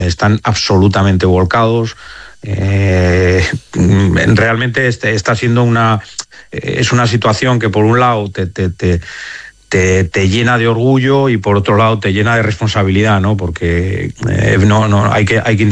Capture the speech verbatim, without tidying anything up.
están absolutamente volcados. Eh, realmente este, está siendo una es una situación que por un lado te, te, te, te, te llena de orgullo y por otro lado te llena de responsabilidad, ¿no? Porque eh, no, no hay que hay que